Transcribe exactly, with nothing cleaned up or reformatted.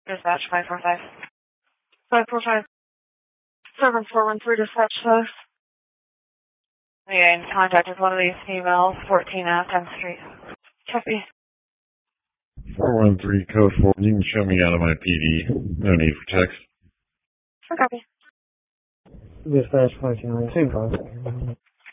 Dispatch five four five. five four five. seven four one three dispatch five. Yeah, in contact with one of these females, fourteen F tenth Street. Copy. four one three code four. You can show me out of my P D. No need for text. Copy. Dispatch five two nine two five.